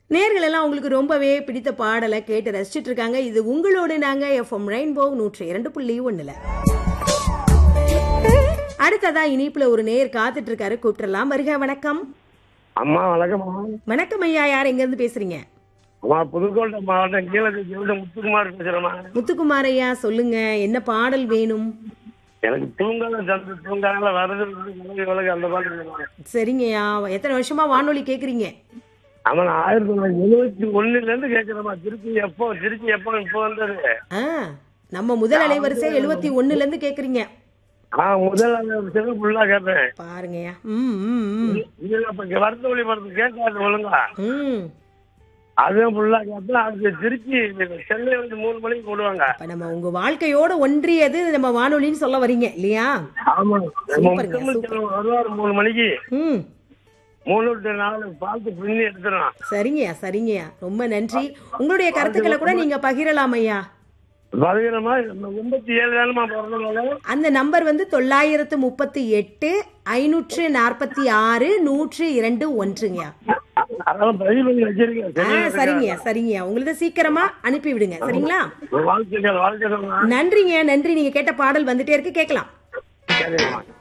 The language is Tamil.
நேர்கள் எல்லாம் உங்களுக்கு ரொம்பவே பிடித்த பாடலை கேட்டு ரசிச்சிட்டு இருக்காங்க. இது உங்களோடு நாங்க எஃப்எம் ரெயின்போ 102.1. அடுத்ததா இனிப்புல ஒரு நேர் காத்துட்டு இருக்காரு, கூப்பிட்டுலாம். வருக. வணக்கம். அம்மா வணக்கம். வணக்கம் ஐயா, யார் எங்க இருந்து பேசுறீங்க? அம்மா புதுக்கோட்டை மாவட்டம் கீழக்கு முத்துக்குமார் பேசுறேம்மா. முத்துக்குமார் ஐயா, சொல்லுங்க, என்ன பாடல் வேணும்? எனக்கு தூங்கால வருது அந்த பாட்டு. சரிங்கய்யா, எத்தனை வருஷமா வானொலி கேக்குறீங்க? ஆமா, நான் 1971 கேட்கிறேம்மா. திருச்சி எப்போ இப்போ வந்தது. நம்ம முதல் அலைவரிசை 71 இருந்து கேக்குறீங்க. முதல் ஃபுல்லா கேட்பேன் பாருங்கய்யா. வருத்த ஒளி படத்து கேட்காது ஒழுங்கா. அதுவும் ஃபுல்லா கேட்பேன். அது திருச்சி சென்னை 3 மணிக்கு போடுவாங்க. நம்ம உங்க வாழ்க்கையோட ஒன்றியது நம்ம வானொலின்னு சொல்ல வரீங்க இல்லையா? ஆமா, வருவாரு 3 மணிக்கு. 3 to 4 பார்த்து பின்னி எடுத்துறோம். சரிங்கய்யா, சரிங்கய்யா, ரொம்ப நன்றி. உங்களுடைய கருத்துக்களை கூட நீங்க பகிரலாம் ஐயா. பகிரமா 87 தானமா பிறந்தனால அந்த நம்பர் வந்து 938 546 102 அதெல்லாம் பதிவு பண்ணி வச்சிருக்கேன். சரிங்கய்யா, சரிங்கய்யா, உங்களுக்கு சீக்கிரமா அனுப்பி விடுங்க. சரிங்களா? வாழ்த்துக்கள். நன்றிங்க, நன்றி. நீங்க கேட்ட பாடல் வந்துட்டே இருக்கு, கேட்கலாம். சரிம்மா.